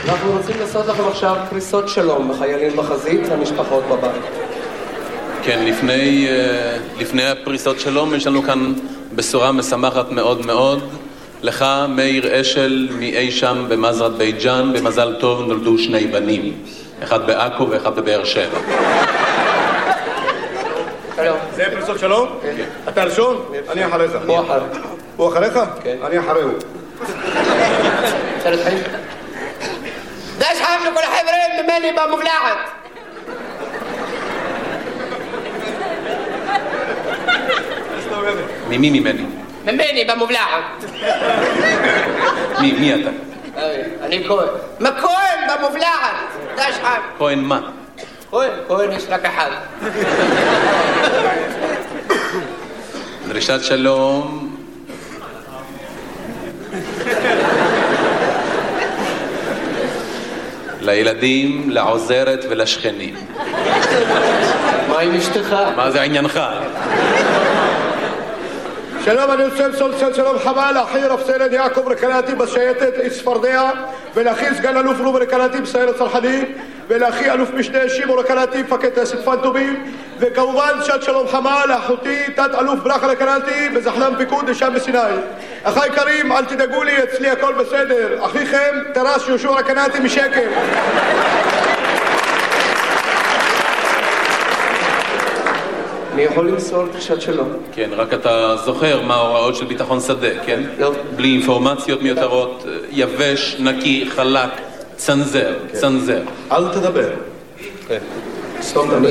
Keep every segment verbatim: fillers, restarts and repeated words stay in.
אנחנו רוצים לעשות לכם עכשיו פריסות שלום לחיילים בחזית והמשפחות בבית. כן, לפני, לפני הפריסות שלום יש לנו כאן בשורה משמחת מאוד מאוד. לך, מאיר אשל, מאי שם במזרת בית ג'אן, במזל טוב נולדו שני בנים. אחד בעכו ואחד בבאר שבע. שלום. זה פריסות שלום? כן. אתה ראשון? אני אחריך. הוא אחר. הוא אחריך? כן. אני אחריהו. רוצה להתחיל? דש חם לכל החברים ממני במובלעת. ממי ממני? ממני במובלעת. מי, מי אתה? אני כהן. מה כהן במובלעת? דש חם. כהן מה? כהן, כהן יש רק אחד. דרישת שלום. לילדים, לעוזרת ולשכנים. מה עם אשתך? מה זה עניינך? שלום, אני רוצה למסור שלום חמה לאחי רב סרן יעקב רקנאטי בשייטת צפרדע, ולאחי סגן אלוף רובי רקנאטי בסיירת צנחנים, ולאחי אלוף משנה שמעון רקנאטי מפקד טייסת פנטומים, וכמובן שעת שלום חמה לאחותי תת אלוף ברכה רקנאטי בזחל"ם פיקוד לשם בסיני. אחיי יקרים, אל תדאגו לי, אצלי הכל בסדר. אחיכם טרס יהושע רקנאטי משקר. אני יכול למסור דרישת שלום. כן, רק אתה זוכר מה ההוראות של ביטחון שדה, כן? לא. בלי אינפורמציות מיותרות, יבש, נקי, חלק, צנזר, צנזר. אל תדבר. כן. סתום תמיד.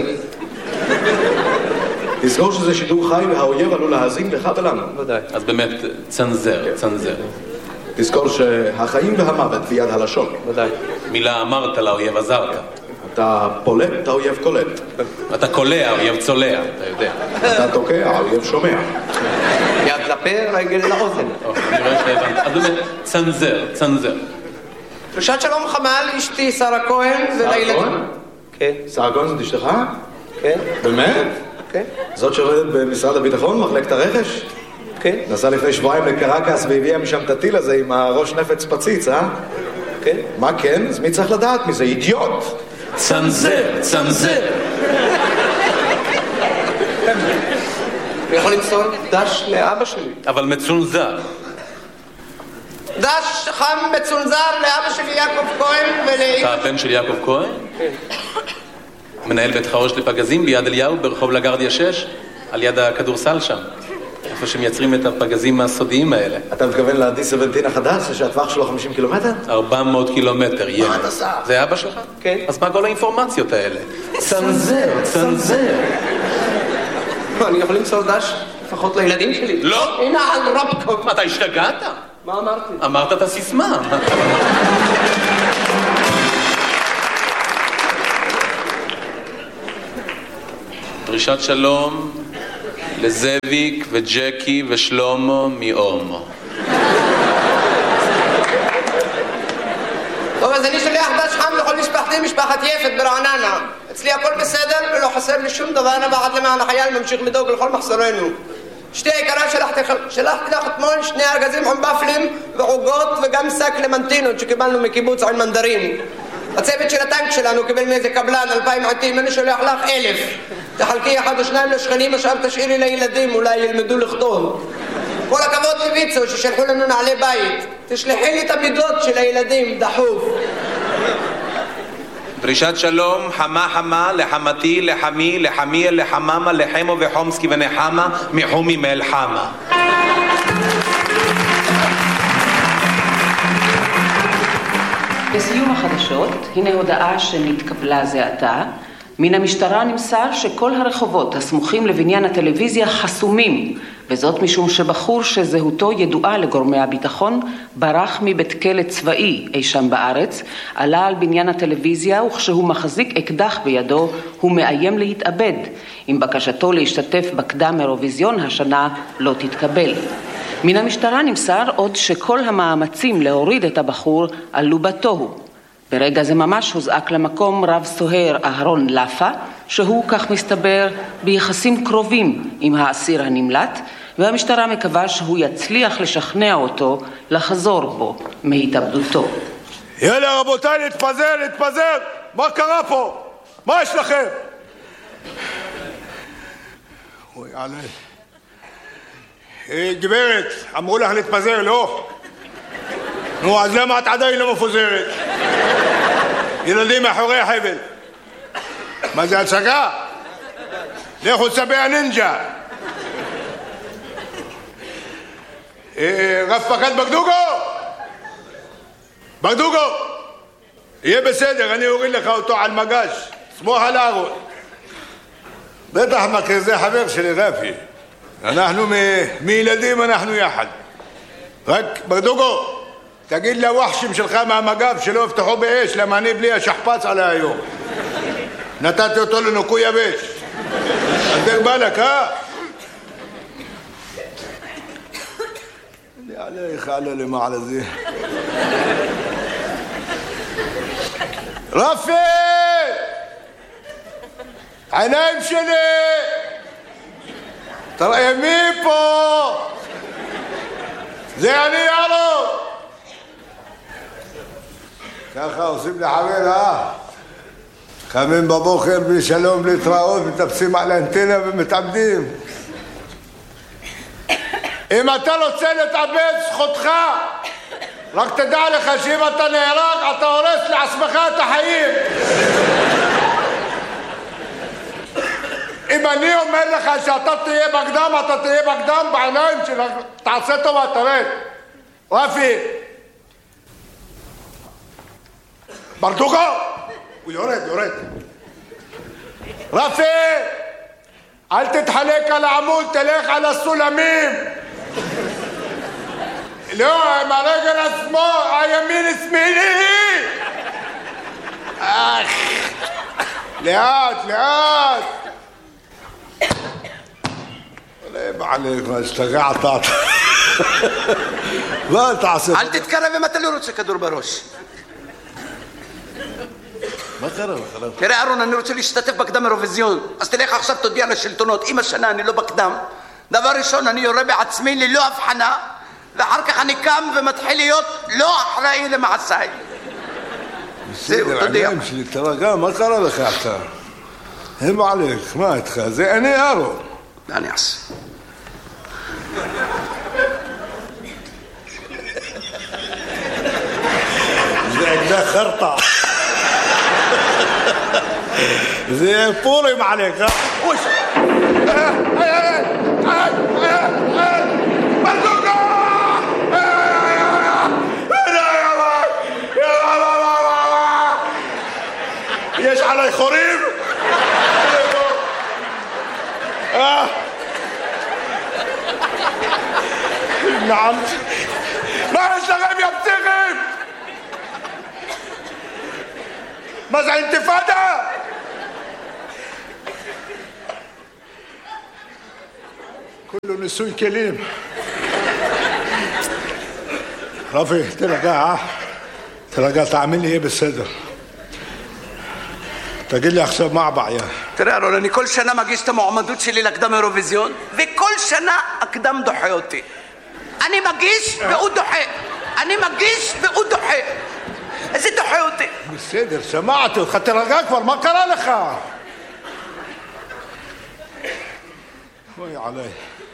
תזכור שזה שידור חי והאויב עלול להאזין לך ולנו. ודאי. אז באמת, צנזר, צנזר. תזכור שהחיים והמוות ביד הלשון. ודאי. מילה אמרת לאויב עזרת. אתה פולט, האויב קולט. אתה קולע, האויב צולע, אתה יודע. אתה תוקע, האויב שומע. יד לפה, רגל לאוזן. אני רואה שהבנת. אז באמת, צנזר, צנזר. דרישת שלום חמה לאשתי שרה כהן ולילדים. כן. שרה כהן זאת אשתך? כן. באמת? כן. זאת שעובדת במשרד הביטחון, מחלקת הרכש? כן. נסעה לפני שבועיים לקרקס והביאה משם את הטיל הזה עם הראש נפץ פציץ, אה? כן. מה כן? אז מי צריך לדעת מזה? אידיוט! צנזר, צנזר. אני יכול למסור דש לאבא שלי. אבל מצונזר. דש חם מצונזר לאבא שלי יעקב כהן ולאימא. אתה הבן של יעקב כהן? כן. מנהל בית חרוש לפגזים ביד אליהו ברחוב לגרדיה שש, על יד הכדורסל שם. איפה שמייצרים את הפגזים הסודיים האלה. אתה מתכוון ל-די שבע עשרה החדש, שהטווח שלו חמישים קילומטר? ארבע מאות קילומטר, ילד. מה אתה עשה? זה אבא שלך? כן. אז מה כל האינפורמציות האלה? צנזר, צנזר. אני יכול למסור דש לפחות לילדים שלי. לא. הנה על רבקוב. מה, אתה השתגעת? מה אמרתי? אמרת את הסיסמה. דרישת שלום לזאביק וג'קי ושלומו מאומו. טוב, אז אני שולח דש חם לכל משפחתי, משפחת יפת ברעננה. אצלי הכל בסדר ולא חסר לי שום דבר, אנה ואחד למען החייל ממשיך לדאוג לכל מחסורנו. אשתי היקרה, שלחתי, שלחתי לך אתמול שני ארגזים עם בפלים ועוגות וגם שק למנטינות שקיבלנו מקיבוץ עין מנדרים. הצוות של הטנק שלנו קיבל מאיזה קבלן אלפיים עטים, אני שולח לך אלף. תחלקי אחד או שניים לשכנים, עכשיו תשאירי לילדים, אולי ילמדו לכתוב. כל הכבוד לויצו ששלחו לנו נעלי בית. תשלחי לי את המידות של הילדים, דחוף. דרישת שלום חמה חמה לחמתי, לחמי, לחמי, לחממה, לחמו וחומסקי ונחמה, מחומי מלחמה. לסיום החדשות, הנה הודעה שנתקבלה זה עתה. מן המשטרה נמסר שכל הרחובות הסמוכים לבניין הטלוויזיה חסומים, וזאת משום שבחור שזהותו ידועה לגורמי הביטחון ברח מבית כלא צבאי אי שם בארץ, עלה על בניין הטלוויזיה וכשהוא מחזיק אקדח בידו הוא מאיים להתאבד, אם בקשתו להשתתף בקדם אירוויזיון השנה לא תתקבל. מן המשטרה נמסר עוד שכל המאמצים להוריד את הבחור עלו בתוהו. ברגע זה ממש הוזעק למקום רב סוהר אהרון לפה, שהוא, כך מסתבר, ביחסים קרובים עם האסיר הנמלט, והמשטרה מקווה שהוא יצליח לשכנע אותו לחזור בו מהתאבדותו. יאללה רבותיי, להתפזר, להתפזר. מה קרה פה? מה יש לכם? אוי עלי. אה, גברת, אמרו לך להתפזר, לא? נו, אז למה את עדיין לא מפוזרת? ילדים מאחורי החבל. מה זה הצגה? לכו צבי הנינג'ה. אה, רב פקד בגדוגו? בגדוגו! יהיה בסדר, אני אוריד לך אותו על מגש. סמוך על הארון. בטח מכיר, זה חבר שלי רפי. אנחנו מילדים, אנחנו יחד. רק בגדוגו, תגיד לווחשים שלך מהמגב שלא יפתחו באש, למה אני בלי השכפץ עליה היום. נתתי אותו לנוקוי יבש. עדק בלק, אה? אני עליך, עלה למעלה זה. רפי! עיניים שלי! תראה מי פה! זה אני יאללה! ככה עושים לחבר, אה? קמים בבוקר בשלום להתראות, מטפסים על האנטנה ומתאבדים. אם אתה רוצה להתאבד, זכותך. רק תדע לך שאם אתה נהרג, אתה הורס לעצמך את החיים. אם אני אומר לך שאתה תהיה בקדם, אתה תהיה בקדם בעיניים שלך. תעשה טובה, תרד. רפי. ברדוגו! הוא יורד, יורד. רפי! אל תתחלק על העמוד, תלך על הסולמים. לא, עם הרגל השמאל, הימין שמילי. אך, לאט, לאט. אולי בעליך, מה השתגעת? מה תעשה? אל תתקרב אם אתה לא רוצה כדור בראש. מה קרה לך? תראה אהרון, אני רוצה להשתתף בקדם אירוויזיון, אז תלך עכשיו תודיע לשלטונות, אם השנה אני לא בקדם, דבר ראשון אני יורה בעצמי ללא הבחנה, ואחר כך אני קם ומתחיל להיות לא אחראי למעשיי. זהו, תודיע. עיניים שלי, תרגע, מה קרה לך אתה? הם עליך, מה איתך? זה אני אהרון. מה אני אעשה? זה אקדח חרטה. זה פורים עליך. אוש! ברדוגו! יש עלי חורים? נעם. מה יש לכם יא פסיכים? מה זה אינתיפאדה? כולו ניסוי כלים. רפי, תרגע, אה? תרגע, תאמין לי, יהיה בסדר. תגיד לי עכשיו מה הבעיה. תראה אהרון, אני כל שנה מגיש את המועמדות שלי לקדם אירוויזיון, וכל שנה הקדם דוחה אותי. אני מגיש והוא דוחה. אני מגיש והוא דוחה. איזה דוחה אותי? בסדר, שמעתי אותך, תרגע כבר, מה קרה לך? אוי עליי.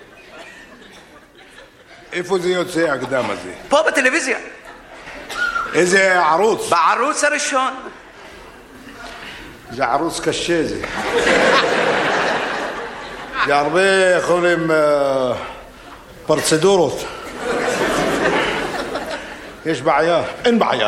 איפה זה יוצא הקדם הזה? פה בטלוויזיה. איזה ערוץ? בערוץ הראשון. זה ערוץ קשה זה. זה הרבה, איך אומרים, פרצדורות. יש בעיה? אין בעיה.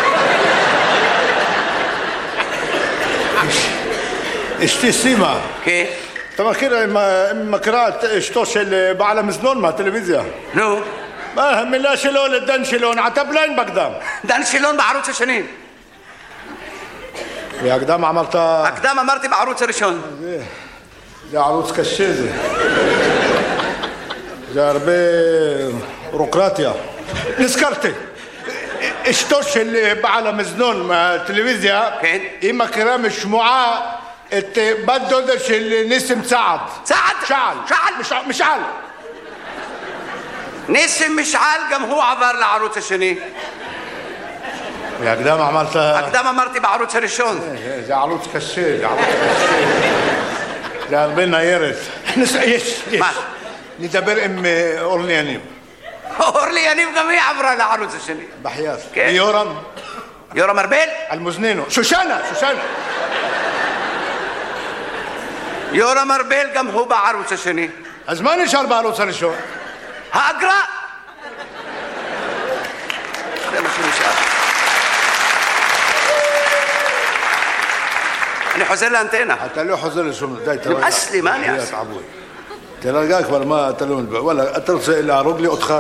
אשתי סימה. כן. אתה מכיר, מכירה את אשתו של בעל המזנון מהטלוויזיה? נו. מה המילה שלו לדן שילון? אתה בליין בקדם. דן שילון בערוץ השני. והקדם אמרת... הקדם אמרתי בערוץ הראשון. זה, זה ערוץ קשה זה. זה הרבה בירוקרטיה. נזכרתי. אשתו של בעל המזנון מהטלוויזיה, כן. היא מכירה משמועה את בת דודה של ניסים צעד. צעד? משעל. משעל? משעל. משעל. ניסים משעל גם הוא עבר לערוץ השני. يا قدام عملتها הקדם אמרתי בערוץ הראשון. זה ערוץ קשה, זה ערוץ קשה. זה הרבה ניירת. יש, יש. מה? נדבר עם אורלי יניב. אורלי יניב גם היא עברה לערוץ השני. בחייאת. כן. ויורם? יורם ארבל? על מוזנינו. שושנה, שושנה. יורם ארבל גם הוא בערוץ השני. אז מה נשאר בערוץ הראשון? האגרה! זה מה שנשאר. אני חוזר לאנטנה. אתה לא חוזר לשום... די, תרגע. נמאס לי, מה אני אעשה? תרגע כבר, מה, אתה לא מדבר. וואלה, אתה רוצה להרוג לי אותך?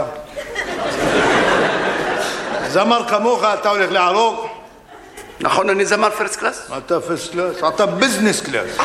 זמר כמוך, אתה הולך להרוג? נכון, אני זמר פרסט קלאס? אתה פרסט קלאס? אתה ביזנס קלאס.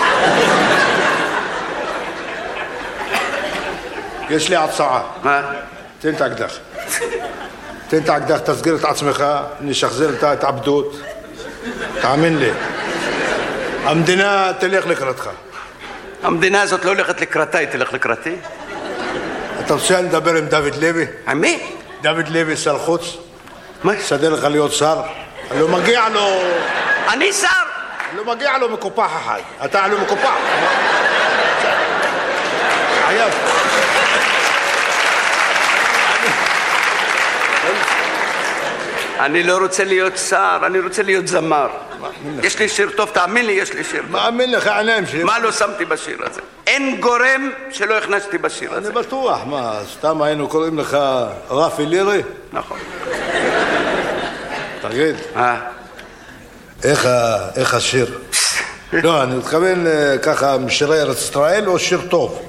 יש לי הצעה. מה? תן את האקדח. תן את האקדח, תסגיר את עצמך, נשחזר את ההתאבדות. תאמין לי. המדינה תלך לקראתך. המדינה הזאת לא הולכת לקראתה, היא תלך לקראתי. אתה רוצה לדבר עם דוד לוי? עם מי? דוד לוי, שר חוץ. מה? סדר לך להיות שר. לא מגיע לו... אני שר! לא מגיע לו מקופח אחד. אתה לא מקופח. עייב. אני לא רוצה להיות שר, אני רוצה להיות זמר. יש לי שיר טוב, תאמין לי, יש לי שיר טוב. מאמין לך, עיניים שלי. מה לא שמתי בשיר הזה? אין גורם שלא הכנסתי בשיר הזה. אני בטוח, מה, סתם היינו קוראים לך רפי לירי? נכון. תגיד, אה? איך השיר? לא, אני מתכוון ככה משירי ארץ ישראל או שיר טוב?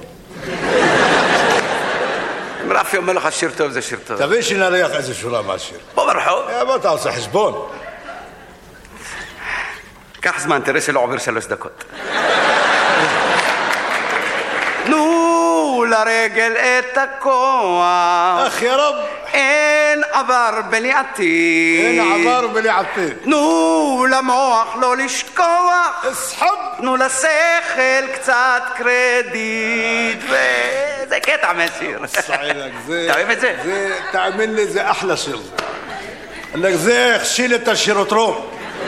אם רפי אומר לך שיר טוב זה שיר טוב. תבין שנריח איזה שורה מהשיר. פה ברחוב. בוא אתה עושה חשבון. קח זמן, תראה שלא עובר שלוש דקות. תנו לרגל את הכוח. אך יא רב. אין עבר בלי עתיד. אין עבר בלי עתיד. תנו למוח לא לשכוח. אסחב. תנו לשכל קצת קרדיט. וזה קטע מהשיר. אתה אוהב את זה? תאמין לי, זה אחלה שיר. זה הכשיל את השירותרום.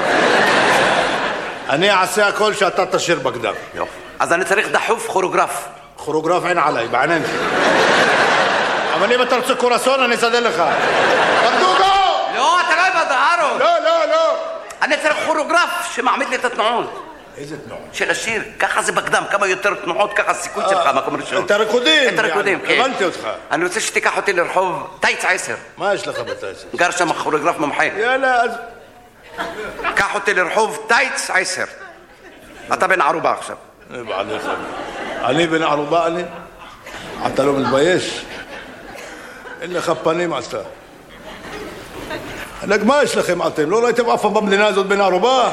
אני אעשה הכל שאתה תשיר בקדם. יופי. אז אני צריך דחוף כוריאוגרף. כוריאוגרף אין עליי, בעיניים שלי. אבל אם אתה רוצה קורסון, אני אסדר לך. בקדוגו! לא, אתה לא הבנת, אהרון. לא, לא, לא. אני צריך כוריאוגרף שמעמיד לי את התנועות. איזה תנועות? של השיר. ככה זה בקדם. כמה יותר תנועות, ככה הסיכוי שלך, מקום ראשון. את הריקודים. את הריקודים, כן. הבנתי אותך. אני רוצה שתיקח אותי לרחוב טייץ עשר. מה יש לך בטייץ? גר שם כוריאוגרף מומחה. יאללה, אז... קח אותי לרחוב טייץ עשר. אתה בן ערובה עכשיו. אני בן ערובה, אני? אתה לא מתבייש? אין לך פנים אתה. מה יש לכם אתם? לא ראיתם אף פעם במדינה הזאת בן ערובה?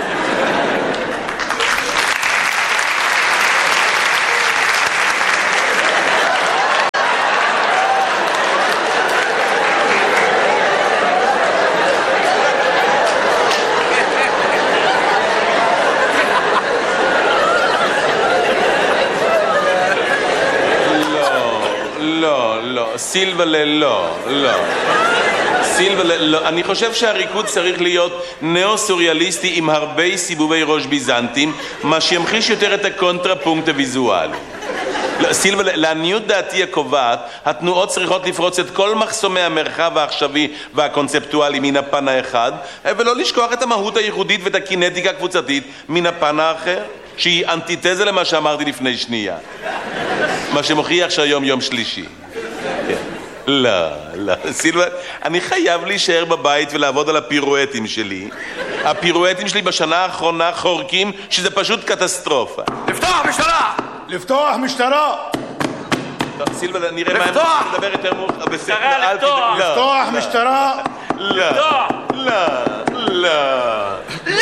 סילבלה לא, לא. סילבלה לא. אני חושב שהריקוד צריך להיות נאו-סוריאליסטי עם הרבה סיבובי ראש ביזנטים, מה שימחיש יותר את הקונטרפונקט הוויזואלי. סילבלה, לעניות דעתי הקובעת, התנועות צריכות לפרוץ את כל מחסומי המרחב העכשווי והקונספטואלי מן הפן האחד, ולא לשכוח את המהות הייחודית ואת הקינטיקה הקבוצתית מן הפן האחר, שהיא אנטיתזה למה שאמרתי לפני שנייה. מה שמוכיח שהיום יום שלישי. לא, לא, סילבן, אני חייב להישאר בבית ולעבוד על הפירואטים שלי. הפירואטים שלי בשנה האחרונה חורקים שזה פשוט קטסטרופה. לפתוח משטרה! לפתוח משטרה! לא, סילבן, נראה מה אני מדבר יותר מאוחר. משטרה, לפתוח! לפתוח משטרה! לא, לא, לא. לא!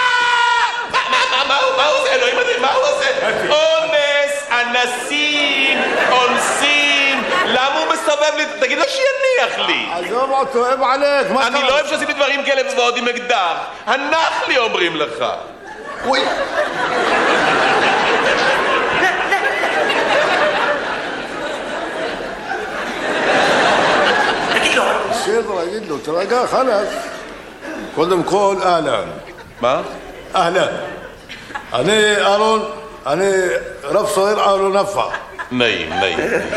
מה הוא עושה? אלוהים אדירים, מה הוא עושה? אונס, אנסים, אונסים. למה הוא מסתובב לי? תגיד לו שיניח לי. עזוב אותו, אוהב עליך. אני לא אוהב שעשיתי דברים כאלה ועוד עם אקדח. הנח לי אומרים לך. אוי. תגיד לו. בסדר, תגיד לו, תרגע, חלאס. קודם כל, אהלן. מה? אהלן. אני אהרון, אני רב סוהר אהרון נפע. נעים, נעים.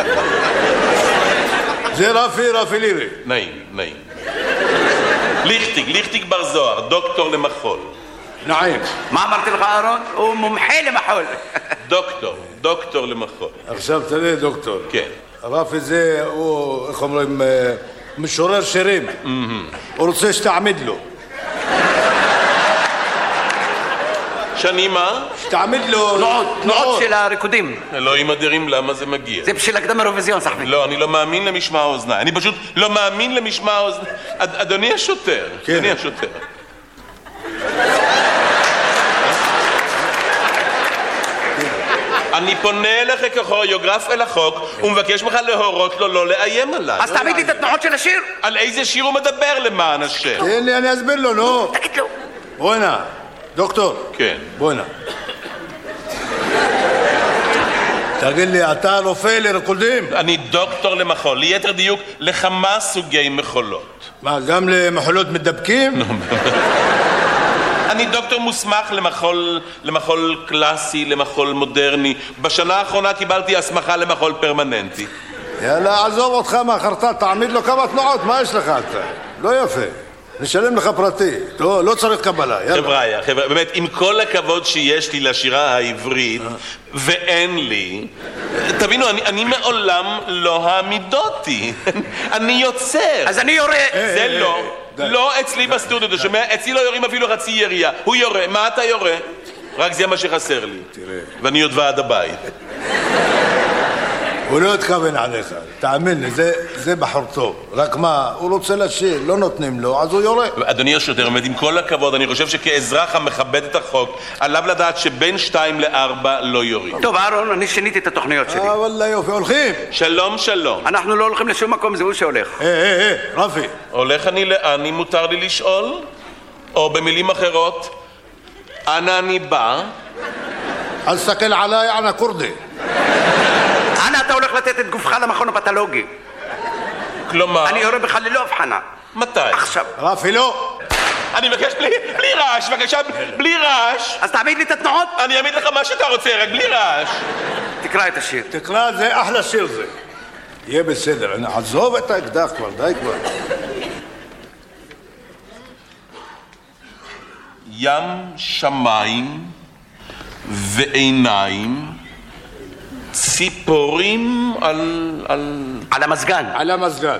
זה רפי, רפי לירי. נעים, נעים. ליכטיג, ליכטיג בר זוהר, דוקטור למחול. נעים. מה אמרתי לך, אהרון? הוא מומחה למחול. דוקטור, דוקטור למחול. עכשיו תראה, דוקטור. כן. רפי זה, הוא, איך אומרים, משורר שירים. הוא רוצה שתעמיד לו. שאני מה? שתעמיד לו... תנועות, תנועות של הריקודים. אלוהים אדירים, למה זה מגיע? זה בשביל הקדם האירוויזיון, סחבי. לא, אני לא מאמין למשמע האוזניים. אני פשוט לא מאמין למשמע האוזניים. אדוני השוטר, אדוני השוטר. אני פונה אליך ככוריאוגרף אל החוק ומבקש ממך להורות לו לא לאיים עליי. אז תעמיד לי את התנועות של השיר. על איזה שיר הוא מדבר למען השם? תן לי, אני אסביר לו, נו. תגיד לו. בוא הנה, דוקטור. כן. בוא הנה. תגיד לי, אתה רופא לרקודים? אני דוקטור למחול, ליתר דיוק לכמה סוגי מחולות. מה, גם למחולות מדבקים? אני דוקטור מוסמך למחול, למחול קלאסי, למחול מודרני. בשנה האחרונה קיבלתי הסמכה למחול פרמננטי. יאללה, עזוב אותך מהחרטט, תעמיד לו כמה תנועות, מה יש לך אתה? לא יפה. נשלם לך פרטי, לא, לא צריך קבלה, יאללה. חבר'יה, חבר'יה, באמת, עם כל הכבוד שיש לי לשירה העברית, ואין לי, תבינו, אני, אני מעולם לא העמידותי. אני יוצר. אז אני יורה. זה לא. לא אצלי בסטודיו, אתה שומע? אצלי לא יורים אפילו חצי ירייה. הוא יורה. מה אתה יורה? רק זה מה שחסר לי. תראה. ואני עוד ועד הבית. הוא לא התכוון עליך, תאמין לי, זה, זה בחור טוב. רק מה, הוא רוצה לשיר, לא נותנים לו, אז הוא יורה. אדוני השוטר, באמת, עם כל הכבוד, אני חושב שכאזרח המכבד את החוק, עליו לדעת שבין שתיים לארבע לא יורים. טוב, אהרון, אני שיניתי את התוכניות שלי. אה, וואלה יופי, הולכים. שלום, שלום. אנחנו לא הולכים לשום מקום, זה הוא שהולך. אה, אה, אה, רפי. הולך אני לאן, אם מותר לי לשאול? או במילים אחרות, אנה אני בא? אל תסתכל עליי, אנא כורדי. אנה אתה הולך לתת את גופך למכון הפתולוגי? כלומר... אני יורה בך ללא הבחנה. מתי? עכשיו. רפי, לא. אני מבקש בלי, בלי רעש, בבקשה, בלי רעש. אז תעמיד לי את התנועות. אני אעמיד לך מה שאתה רוצה, רק בלי רעש. תקרא את השיר. תקרא, זה אחלה שיר זה. יהיה בסדר, עזוב את האקדח כבר, די כבר. ים שמיים ועיניים, ציפורים על... על... על המזגן. על המזגן.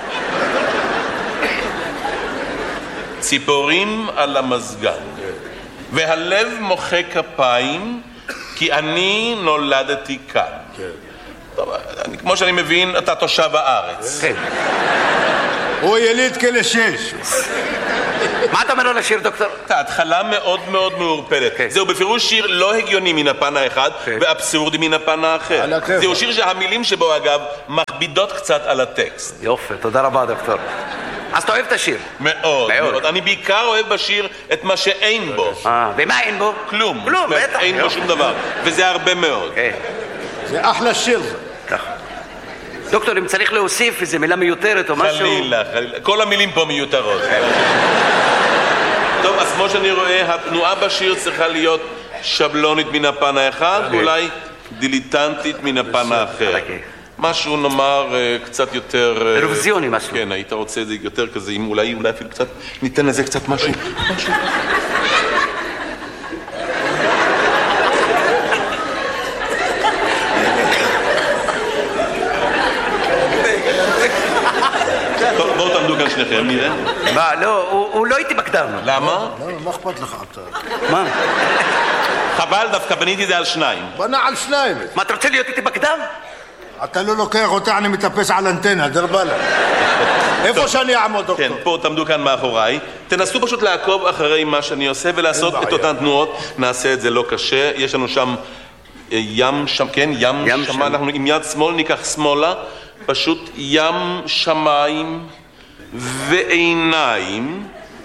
ציפורים על המזגן. והלב מוחא כפיים, כי אני נולדתי כאן. טוב, אני, כמו שאני מבין, אתה תושב הארץ. כן. הוא יליד כלא שש. מה אתה אומר על השיר, דוקטור? ההתחלה מאוד מאוד מעורפלת. כן. זהו בפירוש שיר לא הגיוני מן הפן האחד, כן. ואבסורדי מן הפן האחר. על הכיף. זהו שיר שהמילים שבו, אגב, מכבידות קצת על הטקסט. יופי, תודה רבה, דוקטור. אז אתה אוהב את השיר? מאוד, מאוד. מאוד. אני בעיקר אוהב בשיר את מה שאין בו. אה, ומה אין בו? כלום. כלום, זאת אומרת, בטח. אין בו יופי. שום דבר. וזה הרבה מאוד. כן. זה אחלה שיר זה. ככה. דוקטור, אם צריך להוסיף איזו מילה מיותרת או משהו... חלילה, חלילה. כל המילים פה מיותרות. טוב, אז כמו שאני רואה, התנועה בשיר צריכה להיות שבלונית מן הפן האחד, ואולי דיליטנטית מן הפן האחר. משהו נאמר קצת יותר... אירוויזיוני משהו. כן, היית רוצה את זה יותר כזה, אם אולי, אולי אפילו קצת, ניתן לזה קצת משהו. משהו. טוב, בואו תעמדו כאן שניכם, נראה. מה, לא, הוא לא איתי בקדם. למה? לא, מה אכפת לך אתה? מה? חבל, דווקא בניתי זה על שניים. בנה על שניים. מה, אתה רוצה להיות איתי בקדם? אתה לא לוקח אותה, אני מטפס על אנטנה, דרבלה. איפה שאני אעמוד, דוקטור? כן, פה תעמדו כאן מאחוריי. תנסו פשוט לעקוב אחרי מה שאני עושה ולעשות את אותן תנועות. נעשה את זה לא קשה. יש לנו שם ים שם, כן, ים, ים שם. שם. אנחנו עם יד שמאל ניקח שמאלה. פשוט ים שמיים ועיניים.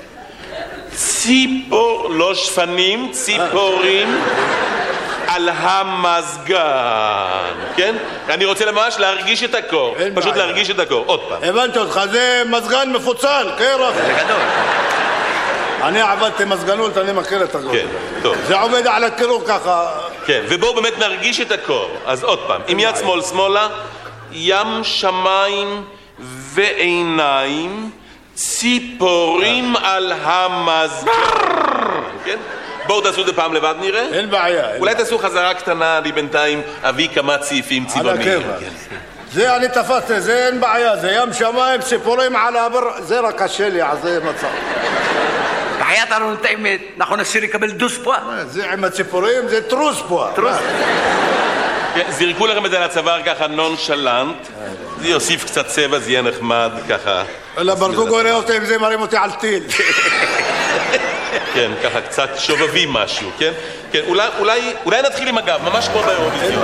ציפור, לא שפנים, ציפורים. על המזגן, כן? אני רוצה ממש להרגיש את הקור, פשוט בעיה. להרגיש את הקור, עוד פעם. הבנתי אותך, זה מזגן מפוצל, כן רפי? זה גדול. אני עבדתי מזגנות, אני מכיר את הכל. כן, טוב. זה עובד על הקירור ככה. כן, ובואו באמת נרגיש את הקור. אז עוד פעם, עם יד שמאל שמאלה, ים, שמיים ועיניים, ציפורים על המזגן. כן? בואו תעשו את זה פעם לבד נראה. אין בעיה. אולי תעשו חזרה קטנה, אני בינתיים אביא כמה צעיפים צבעוניים. על הכיוון. זה אני תפסתי, זה אין בעיה, זה ים שמיים, ציפורים על הבר, זה רק קשה לי, אז זה מצב. בחייאת אנו את האמת, נכון אסיר יקבל דוס פה? זה עם הציפורים, זה טרוס פה. טרוס. זירקו לכם את זה לצוואר ככה נונשלנט, זה יוסיף קצת צבע, זה יהיה נחמד ככה. אלא ברדוג רואה אותי עם זה, מרים אותי על טיל. כן, ככה קצת שובבים משהו, כן? כן, אולי, אולי, אולי נתחיל עם הגב, ממש כמו באירוויזיון.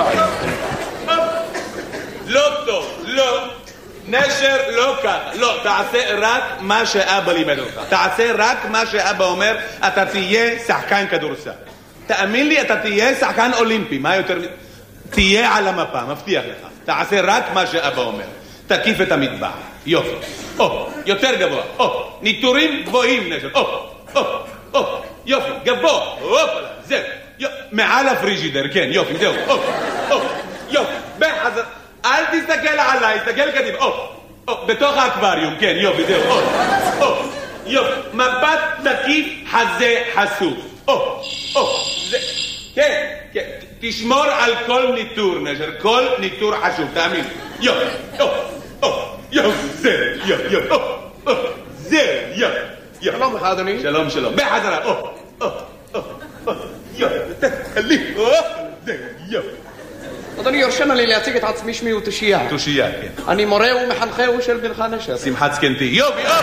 לא טוב, לא. נשר לא ככה. לא, תעשה רק מה שאבא לימד אותך. תעשה רק מה שאבא אומר, אתה תהיה שחקן כדורסל. תאמין לי, אתה תהיה שחקן אולימפי. מה יותר... תהיה על המפה, מבטיח לך. תעשה רק מה שאבא אומר. תקיף את המטבח. יופי. או, יותר גבוה. או, ניטורים גבוהים, נשר. או, או, או, יופי, גבוה. הופלה, זהו. מעל הפריג'ידר, כן, יופי, זהו. או, או, יופי. בחזר. אל תסתכל עליי, תסתכל קדימה. או, או, בתוך האקווריום, כן, יופי, זהו. או, או, יופי. מבט תקיף, חזה חשוף. או, או, זה... כן, כן. תשמור על כל ניטור, נשר. כל ניטור חשוב, תאמין. יופי, או, או, יופי, זה, יופי, יופי, או, או, זה, יופי. שלום לך, אדוני. שלום, שלום. בחזרה, או, או, או, או, יופי, תתקלי, או, זה, יופי. אדוני, יורשנה לי להציג את עצמי, שמי הוא תושייה. תושייה, כן. אני מורה ומחנכהו של בנך נשר. שמחת זקנתי. יופי, אופ,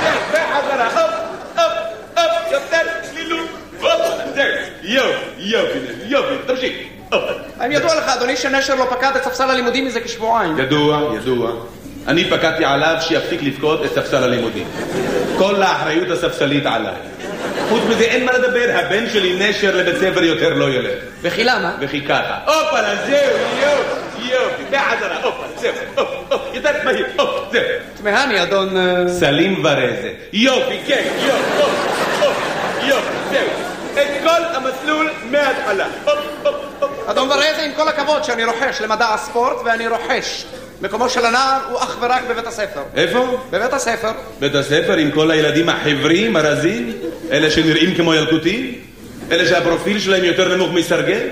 בחזרה, אופ, אופ, אופ, יותר צלילות, אופ, זה, יופי, יופי, יופי, תמשיך, אופ. האם ידוע לך, אדוני, שנשר לא פקד את ספסל הלימודים מזה כשבועיים? ידוע, ידוע. אני פקדתי עליו שיפסיק לפקוד את ספסל הלימודים. כל האחריות הספסלית עליי. חוץ מזה אין מה לדבר, הבן שלי נשר לבית ספר יותר לא ילך. וכי למה? וכי ככה. אופלה, זהו, יופי, יופי, בחזרה, אופלה, זהו, אופ, אופ, יותר מהיר, אופ, זהו. תמהני, אדון... סלים ורזה. יופי, כן, יופי, אופ, אופ, יופי, זהו. את כל המסלול מההתחלה. אופ, אופ, אופ. אדון ורזה, עם כל הכבוד שאני רוחש למדע הספורט, ואני רוחש. מקומו של הנער הוא אך ורק בבית הספר. איפה? בבית הספר. בית הספר עם כל הילדים החברים, הרזים? אלה שנראים כמו ילקוטים? אלה שהפרופיל שלהם יותר נמוך מסרגל?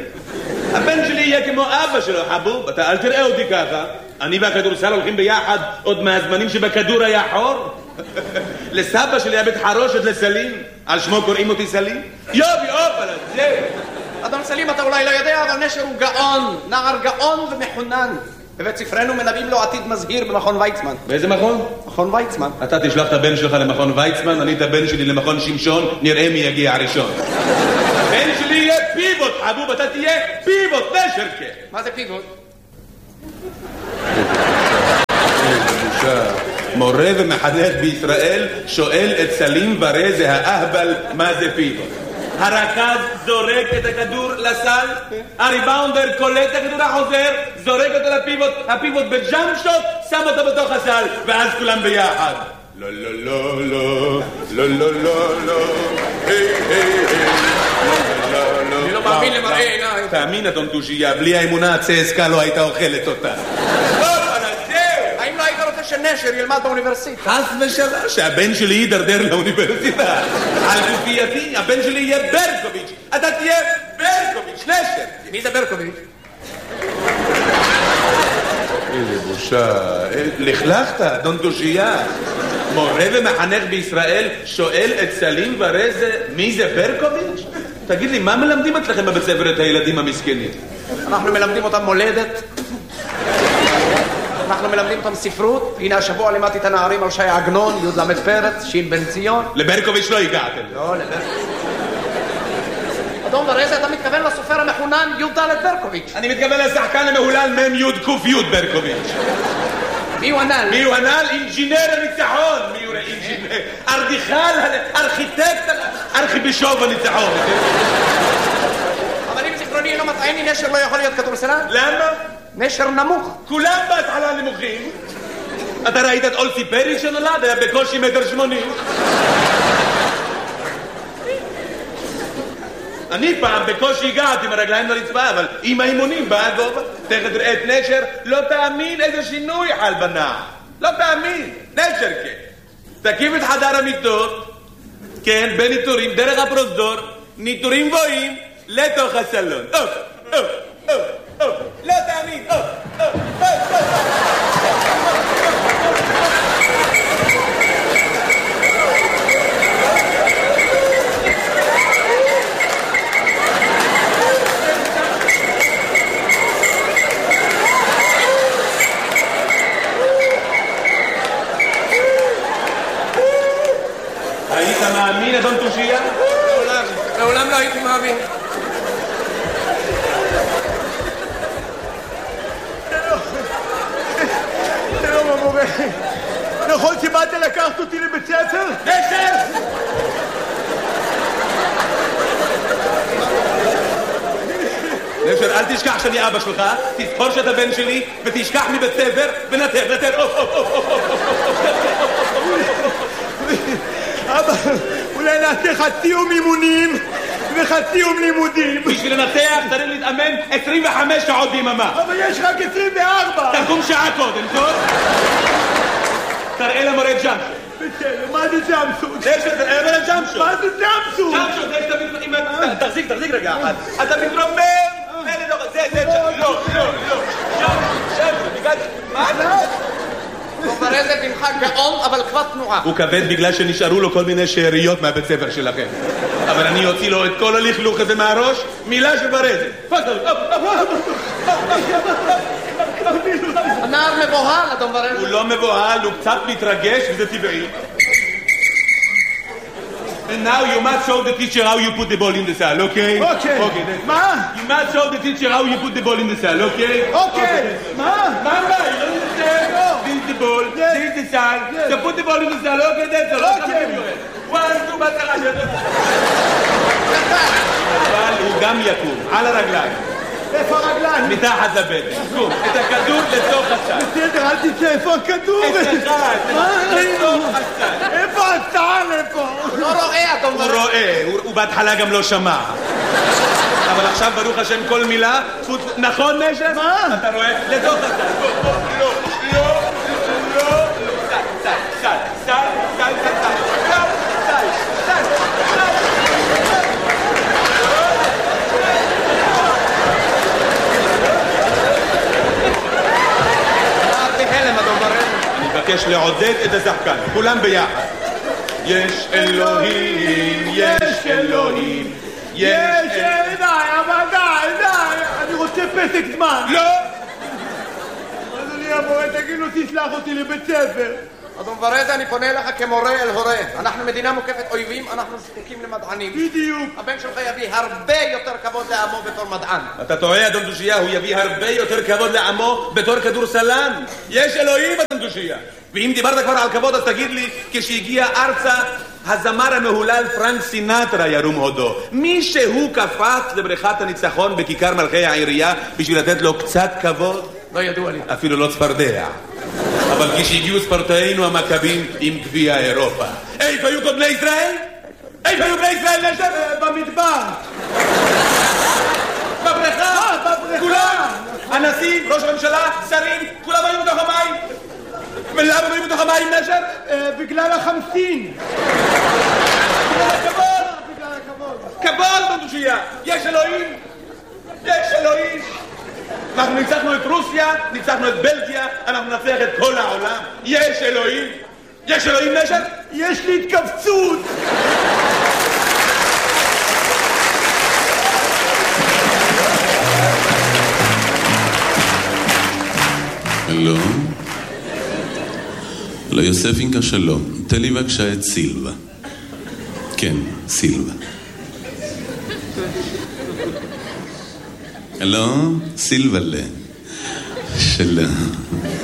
הבן שלי יהיה כמו אבא שלו, חבוב. אתה אל תראה אותי ככה. אני והכדורסל הולכים ביחד עוד מהזמנים שבכדור היה חור. לסבא שלי היה בית חרושת לסלים. על שמו קוראים אותי סלים? יופי, אופלה, זהו. אדון סלים, אתה אולי לא יודע, אבל נשר הוא גאון. נער גאון ומחונן. בבית ספרנו מנבאים לו עתיד מזהיר במכון ויצמן. באיזה מכון? מכון ויצמן. אתה תשלח את הבן שלך למכון ויצמן, אני את הבן שלי למכון שמשון, נראה מי יגיע הראשון. הבן שלי יהיה פיבוט, חבוב, אתה תהיה פיבוט, נשרקה. מה זה פיבוט? מורה ומחנך בישראל שואל את סלים ורזה האהבל מה זה פיבוט. הרכז זורק את הכדור לסל, הריבאונדר קולט את הכדור החוזר, זורק אותו לפיבוט, הפיבוט בג'אמפ שוט, שם אותו בתוך הסל, ואז כולם ביחד. לא, לא, לא, לא, לא, לא, לא, לא, היי, היי, היי, לא, לא, אני לא מאמין למראה עיניי. תאמין, אדון תושייה, בלי האמונה הצסקה לא הייתה אוכלת אותה. האם לא היית רוצה שנשר ילמד באוניברסיטה? חס ושלום, שהבן שלי יידרדר לאוניברסיטה. על גופייתי, הבן שלי יהיה ברקוביץ'. אתה תהיה ברקוביץ', נשר. מי זה ברקוביץ'? איזה בושה. לכלכת, אדון תושייה. מורה ומחנך בישראל שואל את סלים ורזה מי זה ברקוביץ'? תגיד לי, מה מלמדים אצלכם בבית ספר את הילדים המסכנים? אנחנו מלמדים אותם מולדת. אנחנו מלמדים אותם ספרות. הנה השבוע לימדתי את הנערים על שי עגנון, י' למד פרץ, שין בן ציון. לברקוביץ' לא הגעתם. לא, לברקוביץ'. אדון ורזה, אתה מתכוון לסופר המחונן י' ד' ברקוביץ'. אני מתכוון לשחקן המהולל מ' י' ק' י' ברקוביץ'. מי הוא הנ"ל? מי הוא הנ"ל? אינג'ינר הניצחון. מי הוא אינג'ינר? ארדיכל, ארכיטקט, ארכיבישוף הניצחון. אבל אם זיכרוני לא מטעני, נשר לא יכול להיות כדורסלן? למה? נשר נמוך. כולם בהתחלה נמוכים. אתה ראית את אולסי פרי שנולד? היה בקושי מטר שמונים. אני פעם בקושי הגעתי עם הרגליים לרצפה, אבל עם האימונים בא הגובה. תכף תראה את נשר, לא תאמין איזה שינוי חל בנער. לא תאמין, נשר כן. תקים את חדר המיטות, כן, בניטורים, דרך הפרוזדור, ניטורים גבוהים, לתוך הסלון. אוף, אוף, אוף, אוף, לא תאמין, אוף, אוף, אוף, אוף. היית מאמין, אדון תושייה? לעולם, לעולם לא הייתי מאמין. שלום המורה, נכון שבאת לקחת אותי לבית ספר? נשר! נשר, אל תשכח שאני אבא שלך, תזכור שאתה בן שלי, ותשכח מבית ספר, ונתר, נתר, אוף, אוף, אוף, אוף, אוף. אבא, אולי נעשה חצי יום אימונים וחצי יום לימודים. בשביל לנתח צריך להתאמן עשרים וחמש שעות ביממה. אבל יש רק עשרים וארבע. תקום שעה קודם, טוב? תראה למורה ג'אמשון. בסדר, מה זה ג'אמשון? תראה למורה ג'אמשון. מה זה ג'אמשון? ג'אמשון, זה שאתה מתרומם. תחזיק, תחזיק רגע אחד. אתה מתרומם. זה, זה, לא, לא, לא. ג'אמשון, בגלל... מה זה? דובר זה בנך גאון, אבל כבר תנועה. הוא כבד בגלל שנשארו לו כל מיני שאריות מהבית ספר שלכם. אבל אני אוציא לו את כל הלכלוך הזה מהראש, מילה של ברזל. פסל, אופ, אופ, הנער מבוהל, אדון ברזל. הוא לא מבוהל, הוא קצת מתרגש, וזה טבעי. And now you must show the teacher how you put the ball in the cell, okay? Okay. Okay. מה? You must show the teacher how you put the ball in the cell, okay? Okay. מה? מה? You don't understand? This is the ball, this is the cell. So put the ball in the cell, okay? That's all. Okay. One, two, בצרה שלו. אבל הוא גם יקום, על הרגליים. איפה הרגליים? מתחת לבטן. קום, את הכדור לתוך הסל. בסדר, אל תצא, איפה הכדור? את אחד, לתוך הסל. איפה הסל? איפה? הוא לא רואה, אדון הוא ברזל. רואה, הוא בהתחלה גם לא שמע. אבל עכשיו ברוך השם כל מילה, נכון נשר? מה? אתה רואה? לתוך הסל. לא, לא, לא, לא, לא. סל, סל, סל, סל, סל, סל, סל, סל, סל, סל. אני מבקש לעודד את השחקן, כולם ביחד. יש אלוהים, יש אלוהים, יש אלוהים. די, אבל די, די. אני רוצה פסק זמן. לא! אדוני המורה, תגיד לו, תשלח אותי לבית ספר. אדון ברזל, אני פונה אליך כמורה אל הורה. אנחנו מדינה מוקפת אויבים, אנחנו זקוקים למדענים. בדיוק. הבן שלך יביא הרבה יותר כבוד לעמו בתור מדען. אתה טועה, אדון תושייה, הוא יביא הרבה יותר כבוד לעמו בתור כדורסלן. יש אלוהים, אדון תושייה. ואם דיברת כבר על כבוד, אז תגיד לי, כשהגיע ארצה, הזמר המהולל פרנק סינטרה ירום הודו. מי שהוא קפץ לבריכת הניצחון בכיכר מלכי העירייה בשביל לתת לו קצת כבוד? לא ידוע לי. אפילו לא צפרדע. אבל כשהגיעו ספורטאינו המכבים עם גביע אירופה. איפה היו כל בני ישראל? איפה היו בני ישראל נשר? במדבר. בבריכה? כולם? הנשיא, ראש הממשלה, שרים, כולם היו בתוך המים. ולמה היו בתוך המים נשר? בגלל החמסין. בגלל הכבוד. בגלל הכבוד. כבוד בנדושייה. יש אלוהים. יש אלוהים. אנחנו ניצחנו את רוסיה, ניצחנו את בלגיה, אנחנו נצליח את כל העולם. יש אלוהים. יש אלוהים נשר? יש לי התכווצות. הלו? הלו, יוסף אינקה שלום. תן לי בבקשה את סילבה. כן, סילבה. הלו? סילבלה. שלום.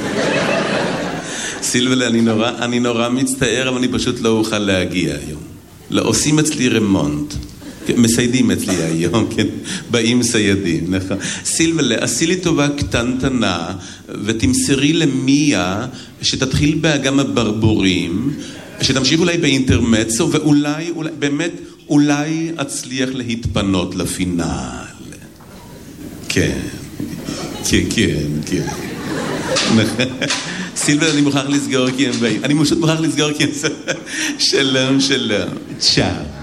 סילבלה, אני נורא, אני נורא מצטער, אבל אני פשוט לא אוכל להגיע היום. לא, עושים אצלי רמונט. מסיידים אצלי היום, כן? באים סיידים, נכון. סילבלה, עשי לי טובה קטנטנה, ותמסרי למיה שתתחיל באגם הברבורים, שתמשיך אולי באינטרמצו, ואולי, אולי, באמת, אולי אצליח להתפנות לפינל. כן, כן, כן, כן. סילבר, אני מוכרח לסגור כי הם באים. אני פשוט מוכרח לסגור כי הם... שלום, שלום. צ'או.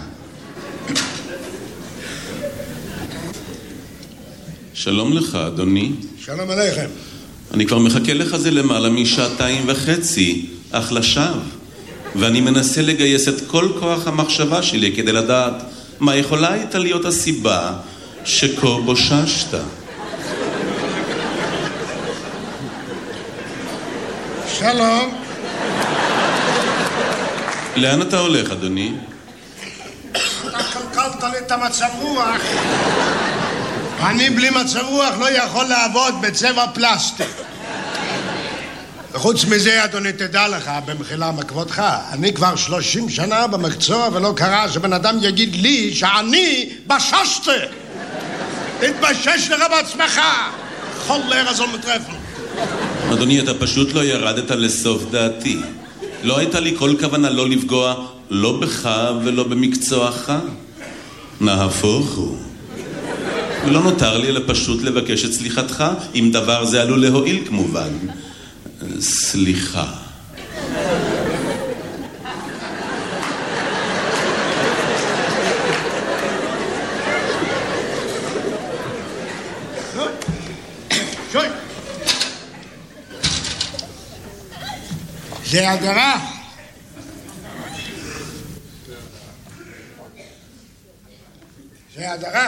שלום לך, אדוני. שלום עליכם. אני כבר מחכה לך זה למעלה משעתיים וחצי, אך לשווא. ואני מנסה לגייס את כל כוח המחשבה שלי כדי לדעת מה יכולה הייתה להיות הסיבה שכה בוששת. שלום. לאן אתה הולך, אדוני? אתה קלקלת לי את המצב רוח. אני בלי מצב רוח לא יכול לעבוד בצבע פלסטיק. וחוץ מזה, אדוני, תדע לך, במחילה מכבודך, אני כבר שלושים שנה במקצוע ולא קרה שבן אדם יגיד לי שאני בששתי. תתבשש לך בעצמך. חולר הזו מטרפן. אדוני, אתה פשוט לא ירדת לסוף דעתי. לא הייתה לי כל כוונה לא לפגוע, לא בך ולא במקצועך. נהפוך הוא. ולא נותר לי אלא פשוט לבקש את סליחתך, אם דבר זה עלול להועיל כמובן. סליחה. שוי. זה הדרה. זה הדרה.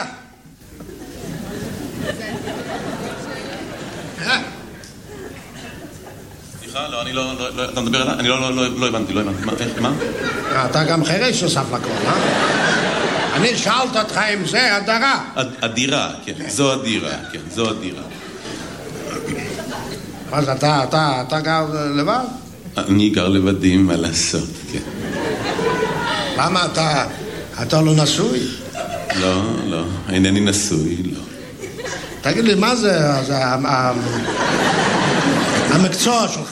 סליחה, לא, אני לא, לא, אתה מדבר עליי? אני לא, לא, לא, לא הבנתי, לא הבנתי. מה, איך, מה? אתה גם חירש נוסף לכל, אה? אני שאלת אותך אם זה הדרה. הדירה, כן, זו הדירה, כן, זו הדירה. אז אתה, אתה, אתה גר לבד? אני גר לבדי, מה לעשות, כן. למה אתה, אתה לא נשוי? לא, לא, אינני נשוי, לא. תגיד לי, מה זה, זה המקצוע שלך?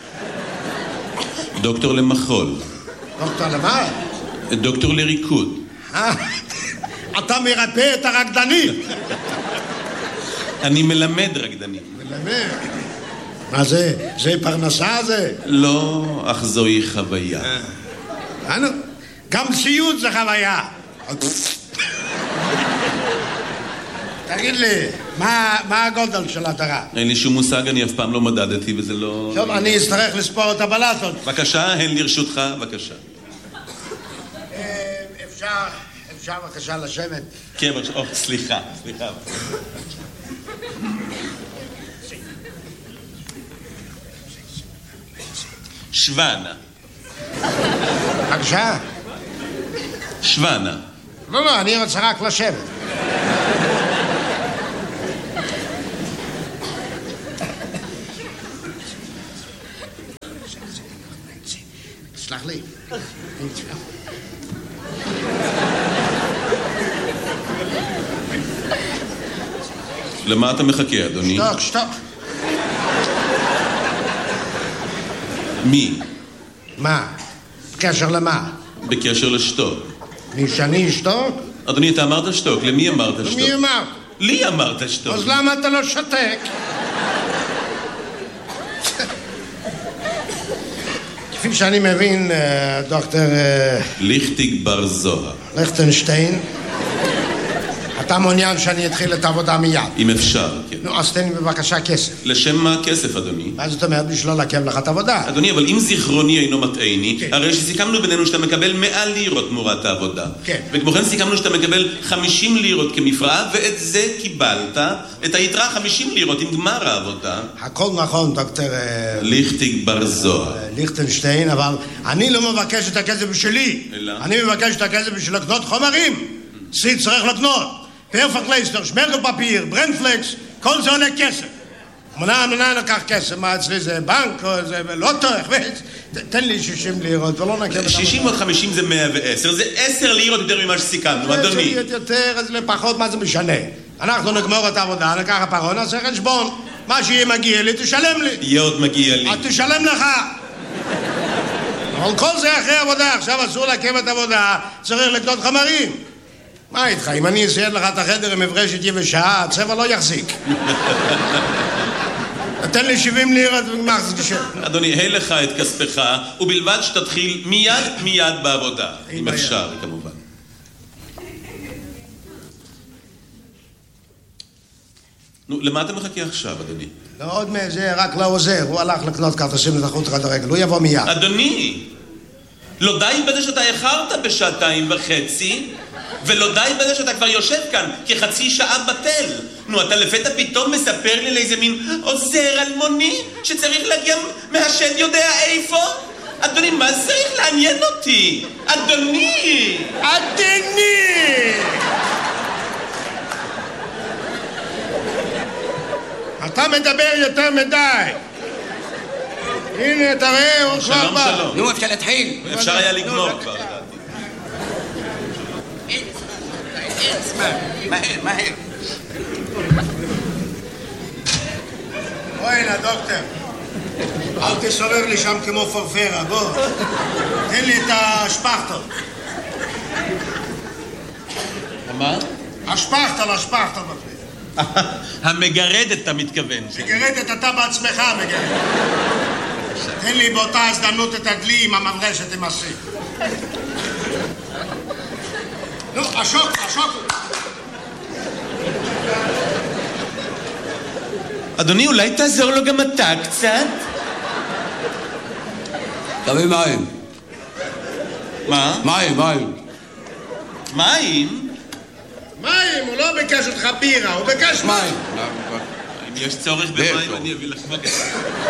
דוקטור למחול. דוקטור למה? דוקטור לריקוד. אתה מרפא את הרקדנים. אני מלמד רקדנים. מלמד? מה זה? זה פרנסה זה? לא, אך זוהי חוויה. אנו, גם ציוד זה חוויה. תגיד לי, מה, מה הגודל של הדרה? אין לי שום מושג, אני אף פעם לא מדדתי וזה לא... טוב, אני אצטרך לספור את הבלטות. בבקשה, הן לרשותך, בבקשה. אפשר, אפשר בבקשה לשבת? כן, בבקשה, או, סליחה, סליחה. שוונה. בבקשה? שוונה. לא, לא, אני רוצה רק לשבת. סלח לי. למה אתה מחכה, אדוני? שתוק, שתוק. מי? מה? בקשר למה? בקשר לשתוק. מי שאני אשתוק? אדוני, אתה אמרת שתוק, למי אמרת שתוק? למי אמרת? לי אמרת שתוק. אז למה אתה לא שתק? כפי שאני מבין, דוקטור... ליכטיג בר זוהר. ליכטנשטיין, אתה מעוניין שאני אתחיל את העבודה מיד. אם אפשר, כן. נו, אז תן לי בבקשה כסף. לשם מה הכסף, אדוני? מה זאת אומרת? בשביל לא לעכב לך את העבודה. אדוני, אבל אם זיכרוני אינו מטעני, כן. הרי שסיכמנו בינינו שאתה מקבל מאה לירות תמורת העבודה. כן. וכמו כן סיכמנו שאתה מקבל חמישים לירות כמפרעה, ואת זה קיבלת, את היתרה חמישים לירות עם גמר העבודה. הכל נכון, דוקטור... ליכטיג בר זוהר. ליכטנשטיין, אבל אני לא מבקש את הכסף בשבילי. אלא? אני מבקש את הכסף בשביל לקנות חומרים. סי צריך לקנות. פרפקלייסטר, שמרגל פפיר, ברנפלקס, כל זה עולה כסף. מנה, מנה לקח כסף, מה אצלי זה בנק או זה לוטו, תן לי שישים לירות ולא נקב... שישים ועוד חמישים זה מאה ועשר, זה עשר לירות יותר ממה שסיכמנו, אדוני. זה יותר, אז לפחות, מה זה משנה? אנחנו נגמור את העבודה, נקח הפרון, נעשה חשבון. מה שיהיה מגיע לי, תשלם לי. יהיה עוד מגיע לי. אז תשלם לך. אבל כל זה אחרי עבודה, עכשיו אסור לעכב את עבודה, צריך לקנות חמרים. מה איתך, אם אני אסייד לך את החדר עם מברשת יבשה, הצבע לא יחזיק. נתן לי שבעים לירות ומחזיק שם. אדוני, היי לך את כספך, ובלבד שתתחיל מיד מיד בעבודה. אם אפשר, כמובן. נו, למה אתה מחכה עכשיו, אדוני? לא עוד מזה, רק לא עוזר. הוא הלך לקנות כרטיסים לתחרות חד הרגל. הוא יבוא מיד. אדוני, לא די בזה שאתה איחרת בשעתיים וחצי, ולא די בזה שאתה כבר יושב כאן כחצי שעה בטל. נו, אתה לפתע פתאום מספר לי לאיזה מין עוזר אלמוני שצריך להגיע מהשד יודע איפה? אדוני, מה זה צריך לעניין אותי? אדוני! אדוני! אתה מדבר יותר מדי. הנה, תראה, הוא כבר בא. שלום, שלום. נו, אפשר להתחיל. אפשר היה לגמור כבר. מהר, מהר. בואי הנה, דוקטור. אל תסורר לי שם כמו פרפרה, בוא. תן לי את השפכטל. מה? השפכטל, השפכטל. המגרדת, אתה מתכוון. מגרדת, אתה בעצמך מגרדת. תן לי באותה הזדמנות את הדלי עם המברשת עם הסיק. נו, השוק, השוק. אדוני, אולי תעזור לו גם אתה קצת? תביא מים. מה? מים, מים. מים? מים, הוא לא ביקש אותך בירה, הוא ביקש מים. אם יש צורך במים, אני אביא לך בקש.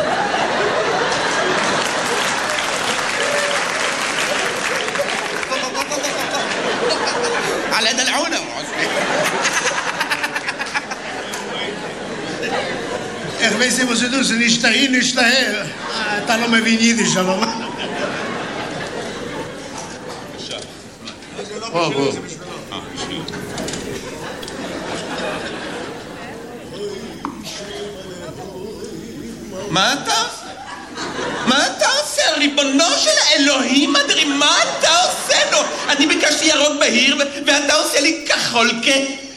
على دلعونه. איך וייסם עושה זה נשתהי, נשתהה. אתה לא מבין יידיש, אבל מה? בוא, בוא. מה אתה? מה אתה עושה? ריבונו של האלוהים אדרי, מה אתה עושה לו? אני ביקשתי ירוק בהיר ואתה עושה לי כחול כ...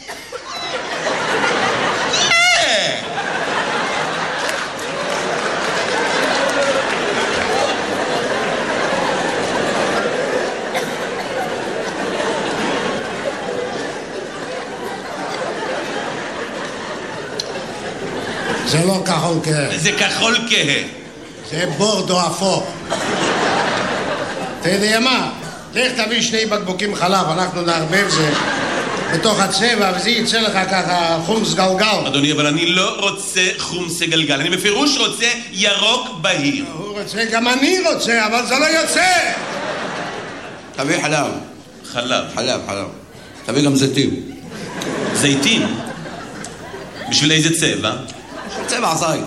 זה לא כחול כהה. זה כחול כהה. זה בורדו אפור. אתה יודע מה? לך תביא שני בקבוקים חלב, אנחנו נערבב זה בתוך הצבע, וזה יצא לך ככה חומס גלגל. אדוני, אבל אני לא רוצה חומס גלגל, אני בפירוש רוצה ירוק בהיר. הוא רוצה, גם אני רוצה, אבל זה לא יוצא. תביא חלב. חלב. חלב, חלב. תביא גם זיתים. זיתים? בשביל איזה צבע? צבע זית.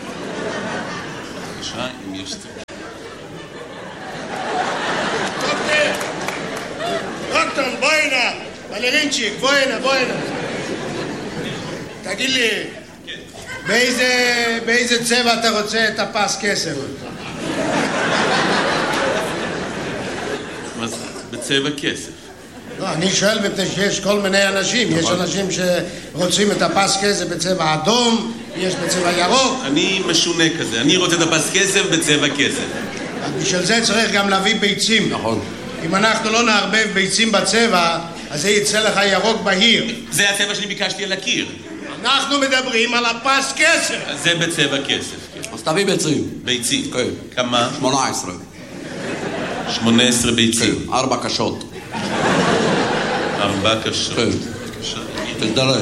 בבקשה, אם יש צבע. דוקטור, בואי הנה. בלרינצ'יק, בואי הנה, בואי הנה. תגיד לי, באיזה צבע אתה רוצה את הפס כסף? מה זה? בצבע כסף. לא, אני שואל מפני שיש כל מיני אנשים. יש אנשים שרוצים את הפס כסף בצבע אדום, יש בצבע ירוק. אני משונה כזה, אני רוצה את הפס כסף בצבע כסף. בשביל זה צריך גם להביא ביצים. נכון. אם אנחנו לא נערבב ביצים בצבע, אז זה יצא לך ירוק בהיר. זה הצבע שאני ביקשתי על הקיר. אנחנו מדברים על הפס כסף. זה בצבע כסף, כן. אז תביא ביצים. ביצים. כן. כמה? שמונה עשרה. שמונה עשרה ביצים. כן, ארבע קשות. ארבע קשות. כן. תזדרז.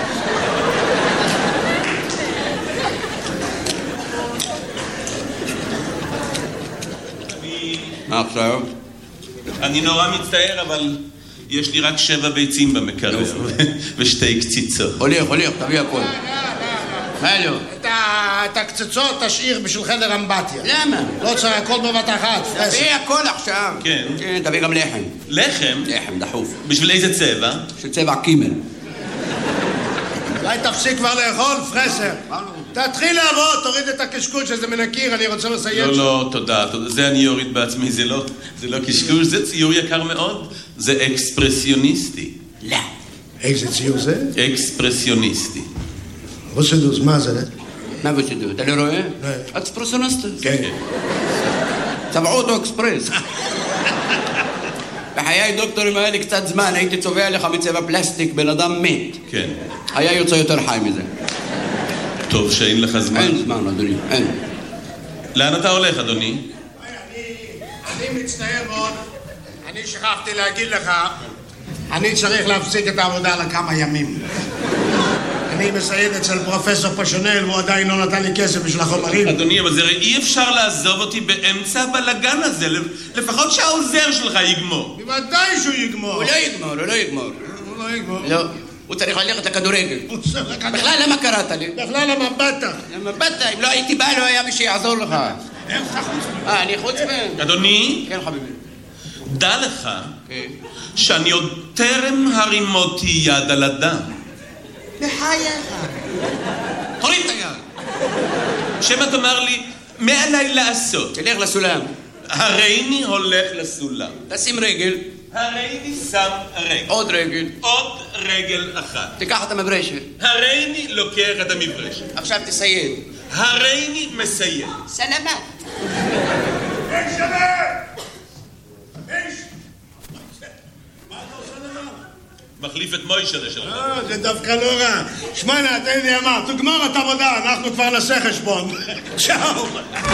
מה עכשיו? אני נורא מצטער, אבל יש לי רק שבע ביצים במקרר ושתי קציצות. הוליך, הוליך, תביא הכל. מה לא? את הקצצות תשאיר בשביל חדר אמבטיה. למה? לא צריך הכל בבת אחת. תביא הכל עכשיו. כן. כן, תביא גם לחם. לחם? לחם, דחוף. בשביל איזה צבע? של צבע קימל. אולי תפסיק כבר לאכול, פרסר. תתחיל לעבוד, תוריד את הקשקוש שזה מנקיר, אני רוצה לסיים. לא, לא, תודה, תודה. זה אני אוריד בעצמי, זה לא, זה לא קשקוש, זה ציור יקר מאוד, זה אקספרסיוניסטי. לא. איזה ציור זה? אקספרסיוניסטי. וסדוס, מה זה? מה וסדוס? אתה לא רואה? אקספרסיוניסטי. כן. צבעו אותו אקספרס. בחיי דוקטורים היה לי קצת זמן, הייתי צובע לך מצבע פלסטיק, בן אדם מת. כן. היה יוצא יותר חי מזה. טוב שאין לך זמן. אין זמן, אדוני, אין. לאן אתה הולך, אדוני? אני, אני מצטער מאוד, אני שכחתי להגיד לך, אני צריך להפסיק את העבודה לכמה ימים. אני מסייד אצל פרופסור פשונל, והוא עדיין לא נתן לי כסף בשביל החומרים. אדוני, אבל זה אי אפשר לעזוב אותי באמצע הבלגן הזה, לפחות שהעוזר שלך יגמור. בוודאי שהוא יגמור. הוא לא יגמור, הוא לא יגמור. הוא לא יגמור. לא. הוא צריך ללכת לכדורגל. בכלל למה קראת לי? בכלל למה באת? למה באת? אם לא הייתי בא לא היה מי שיעזור לך. איך אתה חוץ? אה, אני חוץ מן? אדוני? כן, חביבי. דע לך שאני עוד טרם הרימותי יד על אדם. בחייך. תוריד את היד. שמא תאמר לי, מה עליי לעשות? תלך לסולם. הריני הולך לסולם. תשים רגל. הריני שם רגל. עוד רגל. עוד רגל אחת. תיקח את המברשת. הריני לוקח את המברשת. עכשיו תסיים. הריני מסיים. סלמת. איך שווה? איך? מה אתה עושה דבר? מחליף את מוישה לשם. אה, זה דווקא לא רע. שמונה, תן לי אמר, תגמור את עבודה, אנחנו כבר נעשה חשבון. צ'או.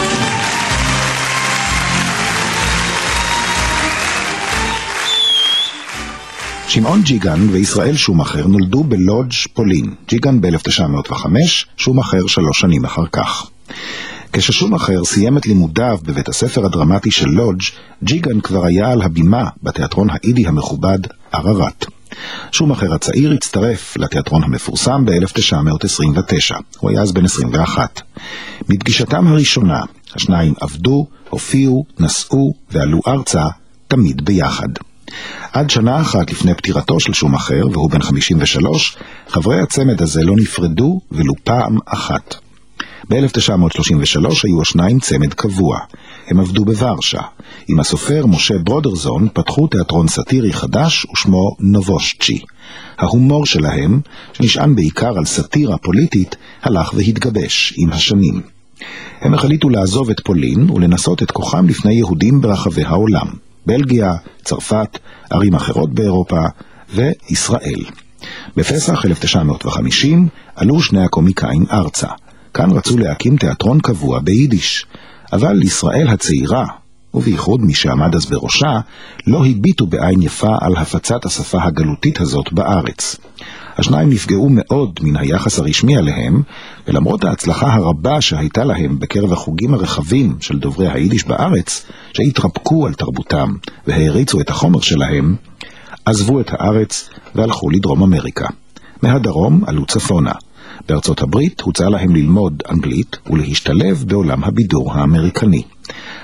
שמעון ג'יגן וישראל שומאחר נולדו בלודג' פולין, ג'יגן ב-אלף תשע מאות וחמש, שומאחר שלוש שנים אחר כך. כששומאחר סיים את לימודיו בבית הספר הדרמטי של לודג', ג'יגן כבר היה על הבימה בתיאטרון האידי המכובד ערערת. שומאחר הצעיר הצטרף לתיאטרון המפורסם ב-אלף תשע מאות עשרים ותשע, הוא היה אז בן עשרים ואחת. מפגישתם הראשונה, השניים עבדו, הופיעו, נסעו ועלו ארצה, תמיד ביחד. עד שנה אחת לפני פטירתו של שומאחר, והוא בן חמישים ושלוש, חברי הצמד הזה לא נפרדו ולו פעם אחת. ב-אלף תשע מאות שלושים ושלוש היו השניים צמד קבוע. הם עבדו בוורשה. עם הסופר משה ברודרזון פתחו תיאטרון סאטירי חדש ושמו נובושצ'י. ההומור שלהם, שנשען בעיקר על סאטירה פוליטית, הלך והתגבש עם השנים. הם החליטו לעזוב את פולין ולנסות את כוחם לפני יהודים ברחבי העולם. בלגיה, צרפת, ערים אחרות באירופה וישראל. בפסח אלף תשע מאות וחמישים עלו שני הקומיקאים ארצה. כאן רצו להקים תיאטרון קבוע ביידיש. אבל ישראל הצעירה, ובייחוד מי שעמד אז בראשה, לא הביטו בעין יפה על הפצת השפה הגלותית הזאת בארץ. השניים נפגעו מאוד מן היחס הרשמי עליהם, ולמרות ההצלחה הרבה שהייתה להם בקרב החוגים הרחבים של דוברי היידיש בארץ, שהתרפקו על תרבותם והריצו את החומר שלהם, עזבו את הארץ והלכו לדרום אמריקה. מהדרום עלו צפונה. בארצות הברית הוצע להם ללמוד אנגלית ולהשתלב בעולם הבידור האמריקני.